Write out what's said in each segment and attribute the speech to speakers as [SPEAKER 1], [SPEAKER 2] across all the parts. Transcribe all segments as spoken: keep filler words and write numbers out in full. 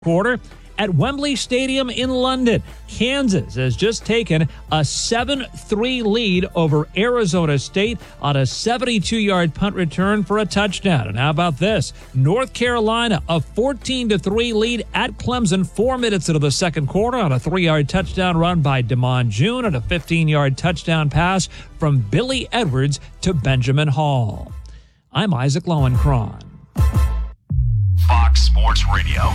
[SPEAKER 1] quarter. At Wembley Stadium in London, Kansas has just taken a seven three lead over Arizona State on a seventy-two-yard punt return for a touchdown. And how about this? North Carolina, a fourteen to three lead at Clemson four minutes into the second quarter on a three-yard touchdown run by Damon June and a fifteen-yard touchdown pass from Billy Edwards to Benjamin Hall. I'm Isaac Lowenkron.
[SPEAKER 2] Fox Sports Radio.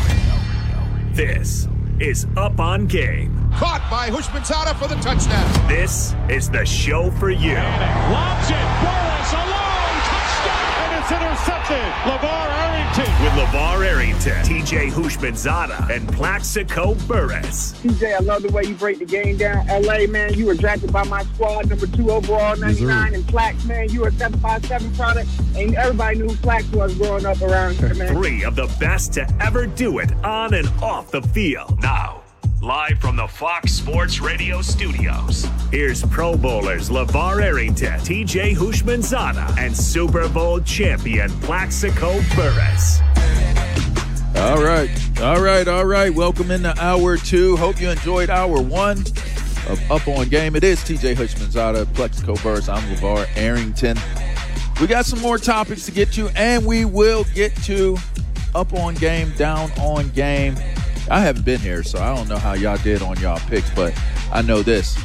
[SPEAKER 2] This is Up on Game.
[SPEAKER 3] Caught by Houshmandzadeh for the touchdown.
[SPEAKER 2] This is the show for you.
[SPEAKER 4] Lobs it. Burris alone. Touchdown. And it's intercepted. LeVar Arrington.
[SPEAKER 2] With LeVar Arrington, T J Houshmandzadeh, and Plaxico Burris.
[SPEAKER 5] T J, I love the way you break the game down. L A, man, you were drafted by my squad, number two overall, ninety-nine. And Plax, man, you were a seven five seven product. And everybody knew who Plax was growing up around here, man.
[SPEAKER 2] Three of the best to ever do it on and off the field. Now, live from the Fox Sports Radio studios, here's Pro Bowlers LeVar Arrington, T J Houshmandzadeh, and Super Bowl champion Plaxico Burris.
[SPEAKER 6] All right, all right, all right. Welcome into hour two. Hope you enjoyed hour one of Up on Game. It is T J Houshmandzadeh, Plaxico Burris. I'm LeVar Arrington. We got some more topics to get to, and we will get to Up on Game, Down on Game. I haven't been here, so I don't know how y'all did on y'all picks, but I know this.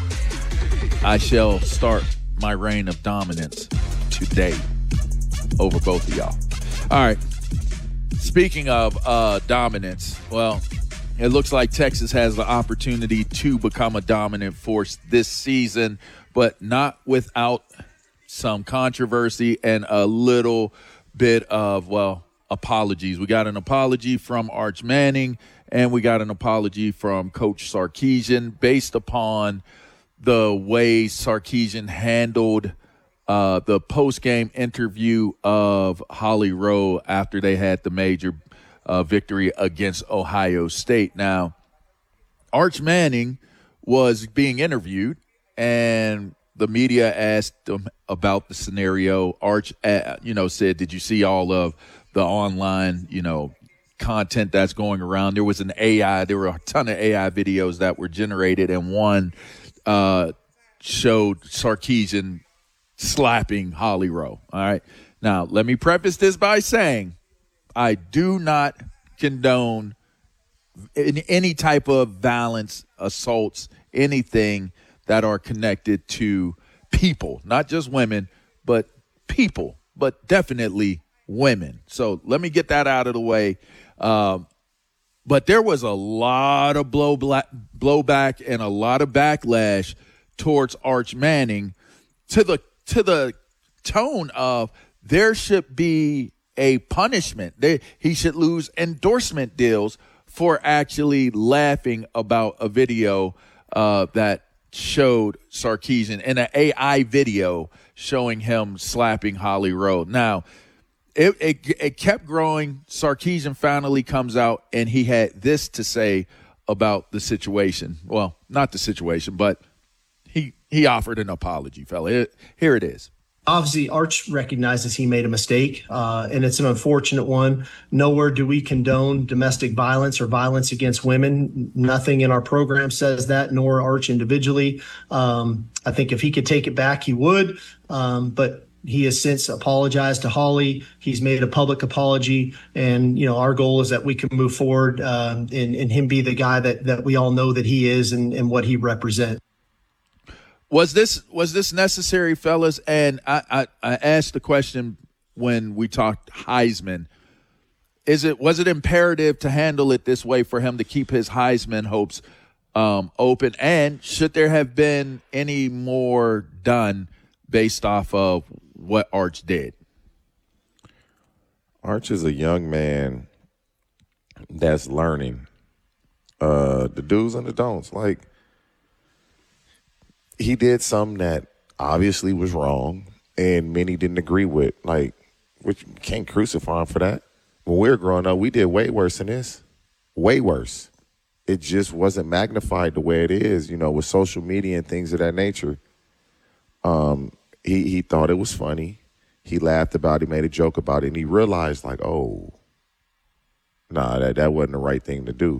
[SPEAKER 6] I shall start my reign of dominance today over both of y'all. All right. Speaking of uh, dominance, well, it looks like Texas has the opportunity to become a dominant force this season, but not without some controversy and a little bit of, well, apologies. We got an apology from Arch Manning, and we got an apology from Coach Sarkisian based upon the way Sarkisian handled uh, the post-game interview of Holly Rowe after they had the major uh, victory against Ohio State. Now, Arch Manning was being interviewed, and the media asked him about the scenario. Arch, uh, you know, said, did you see all of the online, you know, content that's going around? There was an A I, there were a ton of A I videos that were generated, and one uh, showed Sarkisian slapping Holly Rowe. All right. Now, let me preface this by saying I do not condone in any type of violence, assaults, anything that are connected to people, not just women, but people, but definitely women. So let me get that out of the way. Um, but there was a lot of blow black, blowback and a lot of backlash towards Arch Manning to the to the tone of there should be a punishment. They, he should lose endorsement deals for actually laughing about a video uh, that showed Sarkisian in an A I video showing him slapping Holly Rowe. Now, it, it it kept growing. Sarkisian finally comes out, and he had this to say about the situation. Well, not the situation, but he he offered an apology, fella. It, here it is.
[SPEAKER 7] Obviously, Arch recognizes he made a mistake, uh, and it's an unfortunate one. Nowhere do we condone domestic violence or violence against women. Nothing in our program says that, nor Arch individually. Um, I think if he could take it back, he would. Um, but he has since apologized to Holly. He's made a public apology, and you know our goal is that we can move forward uh, and, and him be the guy that that we all know that he is and, and what he represents.
[SPEAKER 6] Was this was this necessary, fellas? And I, I, I asked the question when we talked Heisman. Is it was it imperative to handle it this way for him to keep his Heisman hopes um, open? And should there have been any more done based off of what Arch did?
[SPEAKER 8] Arch is a young man that's learning uh, the do's and the don'ts. Like, he did something that obviously was wrong and many didn't agree with. Like, which you can't crucify him for that. When we were growing up, we did way worse than this. Way worse. It just wasn't magnified the way it is, you know, with social media and things of that nature. Um, he, he thought it was funny. He laughed about it, made a joke about it, and he realized, like, oh, Nah, that, that wasn't the right thing to do.